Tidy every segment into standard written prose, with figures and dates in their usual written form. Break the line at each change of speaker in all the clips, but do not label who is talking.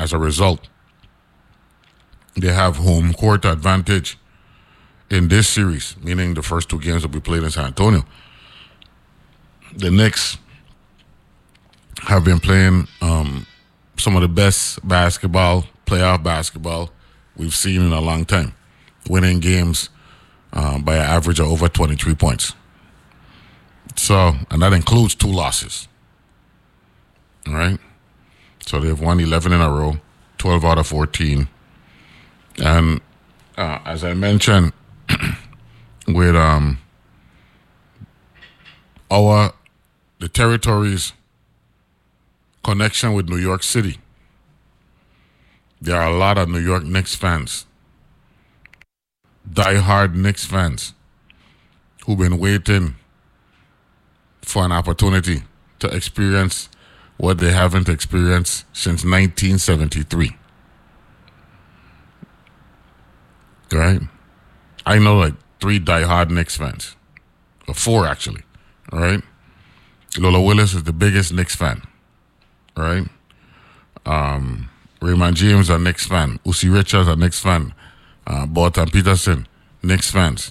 as a result, they have home court advantage in this series, meaning the first two games will be played in San Antonio. The Knicks have been playing some of the best basketball, playoff basketball we've seen in a long time, winning games by an average of over 23 points. So, and that includes 2 losses. All right? So they've won 11 in a row, 12 out of 14. And as I mentioned, with the territory's connection with New York City, there are a lot of New York Knicks fans, diehard Knicks fans, who've been waiting for an opportunity to experience what they haven't experienced since 1973. Right? I know like 3 diehard Knicks fans, or 4 actually. All right? Lola Willis is the biggest Knicks fan. All right? Raymond James, a Knicks fan. Uzi Richards, a Knicks fan. Bolton Peterson, Knicks fans.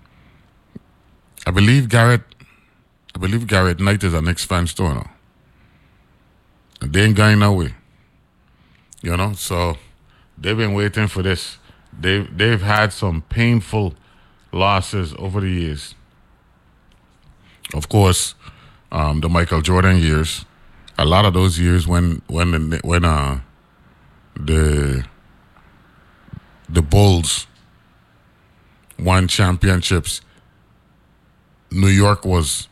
I believe Garrett Knight is a Knicks fan too, you know. And they ain't going nowhere. You know, so they've been waiting for this. They've had some painful losses over the years. Of course, the Michael Jordan years. A lot of those years when the Bulls won championships, New York was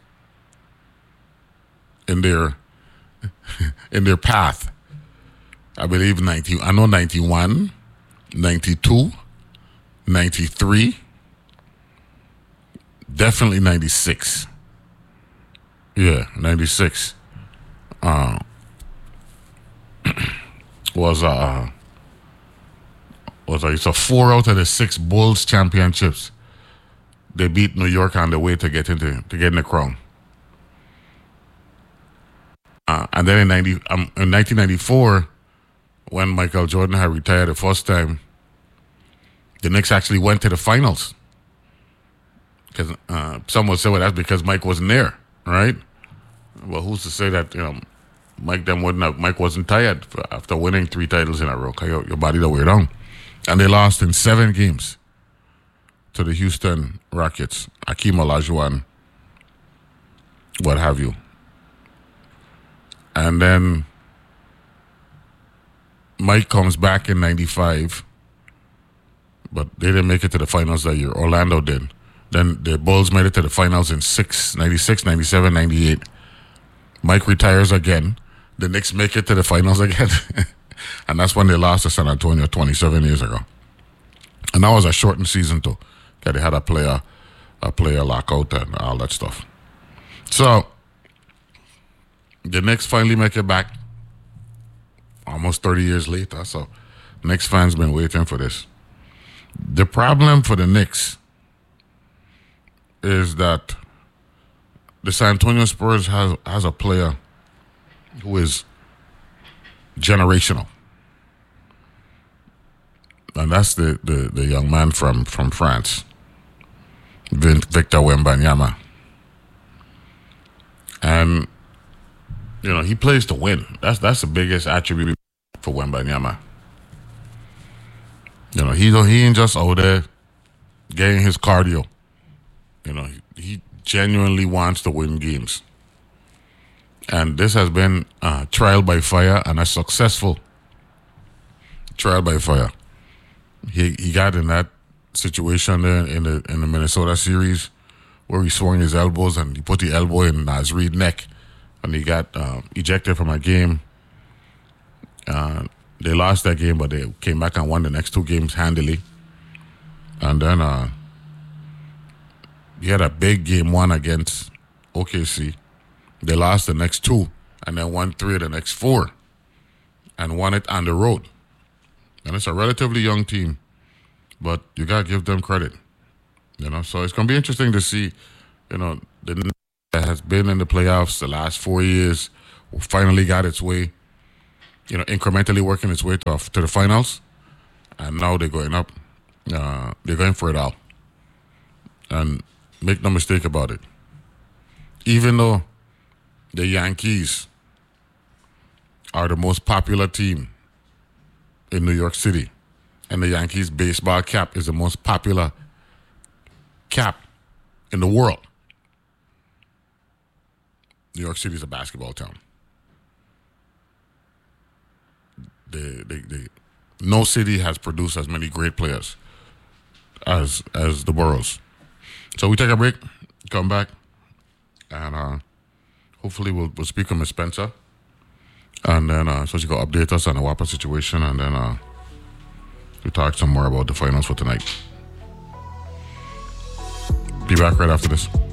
in their path. I believe 91, 92, 93, definitely 96. Yeah, 96 was it's a 4 out of the 6 Bulls championships. They beat New York on the way to get in the crown. And then in 1994, when Michael Jordan had retired the first time, the Knicks actually went to the finals. Because some would say, well, that's because Mike wasn't there, right? Well, who's to say that Mike wasn't tired after winning 3 titles in a row? Your body the way down. And they lost in 7 games to the Houston Rockets, Akeem Olajuwon, what have you. And then Mike comes back in 95, but they didn't make it to the finals that year. Orlando did. Then the Bulls made it to the finals in 96, 97, 98. Mike retires again. The Knicks make it to the finals again. And that's when they lost to San Antonio 27 years ago. And that was a shortened season too. They had a player lockout and all that stuff. So the Knicks finally make it back almost 30 years later. So Knicks fans been waiting for this. The problem for the Knicks is that the San Antonio Spurs has a player who is generational. And that's the young man from France, Victor Wembanyama. And you know, he plays to win. That's the biggest attribute for Wembanyama. You know, he ain't just out there getting his cardio. You know, he genuinely wants to win games. And this has been trial by fire and a successful trial by fire. He got in that situation there in the Minnesota series where he swung his elbows and he put the elbow in Naz Reid's neck and he got ejected from a game. They lost that game, but they came back and won the next 2 games handily. And then he had a big game 1 against OKC. They lost the next 2 and then won 3 of the next 4 and won it on the road. And it's a relatively young team, but you got to give them credit. You know, so it's going to be interesting to see, you know, the Knicks that has been in the playoffs the last 4 years finally got its way. incrementally working its way to the finals, and now they're going up. They're going for it all. And make no mistake about it. Even though the Yankees are the most popular team in New York City, and the Yankees baseball cap is the most popular cap in the world, New York City is a basketball town. No city has produced as many great players as the Boroughs. So we take a break, come back, and hopefully we'll speak with Ms. Spencer, and then so she can update us on the WAPA situation, and then we'll talk some more about the finals for tonight. Be back right after this.